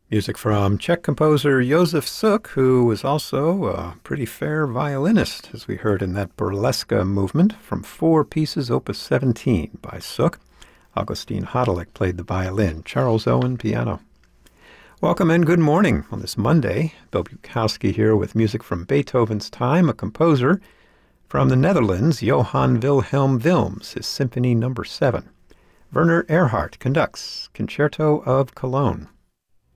Music from Czech composer Josef Suk, who was also a pretty fair violinist, as we heard in that burlesque movement from four pieces, Opus 17 by Suk. Augustine Hodelick played the violin, Charles Owen piano. Welcome and good morning on this Monday. Bill Bukowski here with music from Beethoven's time, a composer from the Netherlands, Johann Wilhelm Wilms, his Symphony No. 7. Werner Erhard conducts Concerto of Cologne.